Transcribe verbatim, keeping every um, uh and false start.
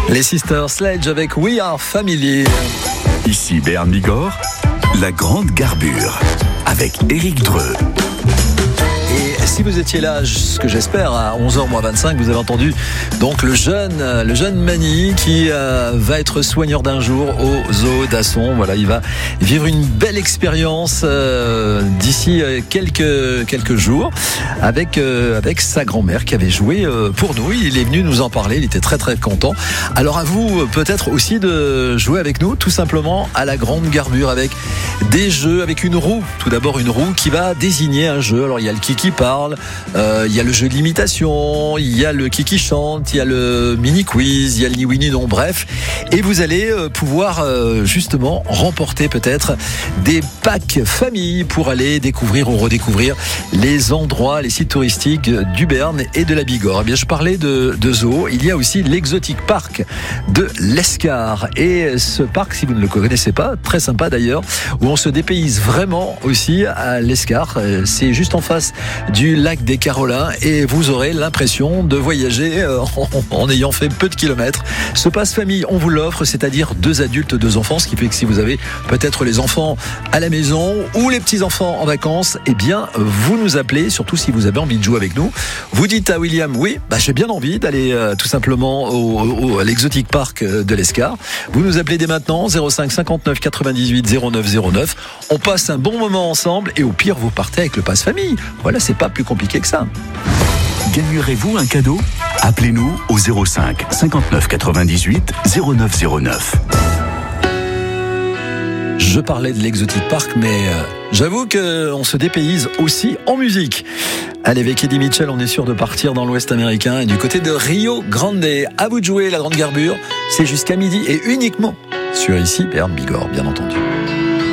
Les Sisters Sledge avec We Are Family. Ici Béarn Bigorre, la grande garbure avec Éric Dreux. Et si vous étiez là, ce que j'espère, à onze heures moins vingt-cinq, vous avez entendu donc le jeune, le jeune Mani qui euh, va être soigneur d'un jour au zoo d'Asson. Voilà, il va vivre une belle expérience euh, d'ici quelques quelques jours avec euh, avec sa grand-mère qui avait joué euh, pour nous. Il est venu nous en parler. Il était très très content. Alors à vous peut-être aussi de jouer avec nous, tout simplement à la grande garbure avec des jeux, avec une roue. Tout d'abord une roue qui va désigner un jeu. Alors il y a le Kiki parle, euh, il y a le jeu de l'imitation, il y a le Kiki chante, il y a le mini quiz, il y a le ni oui ni non, bref. Et vous allez euh, pouvoir euh, justement remporter peut-être des packs famille pour aller découvrir ou redécouvrir les endroits, les sites touristiques du Béarn et de la Bigorre. Eh bien, je parlais de, de zoo. Il y a aussi l'exotique parc de l'Escar. Et ce parc, si vous ne le connaissez pas, très sympa d'ailleurs, où on se dépayse vraiment aussi à l'Escar. C'est juste en face du lac des Carolins et vous aurez l'impression de voyager en, en ayant fait peu de kilomètres. Ce passe famille, on vous l'offre, c'est-à-dire deux adultes, deux enfants, ce qui fait que si vous avez peut-être les enfants à la maison ou les petits-enfants en vacances, eh bien, vous nous appelez, surtout si vous avez envie de jouer avec nous. Vous dites à William, oui, bah, j'ai bien envie d'aller euh, tout simplement au, au, à l'exotique parc de l'Escar. Vous nous appelez dès maintenant, zéro cinq cinquante-neuf quatre-vingt-dix-huit zéro neuf zéro neuf. On passe un bon moment ensemble et au pire, vous partez avec le passe famille. Voilà, c'est pas plus compliqué que ça. Gagnerez-vous un cadeau ? Appelez-nous au zéro cinq cinquante-neuf quatre-vingt-dix-huit zéro neuf zéro neuf. Je parlais de l'exotique parc, mais euh, j'avoue qu'on se dépayse aussi en musique. Allez, avec Eddie Mitchell, on est sûr de partir dans l'Ouest américain et du côté de Rio Grande. À vous de jouer, la grande garbure. C'est jusqu'à midi et uniquement sur ici Béarn Bigorre, bien entendu.